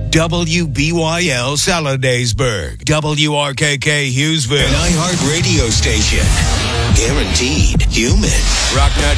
WBYL Saladasburg, WRKK Hughesville, an iHeart radio station. Guaranteed human. Rock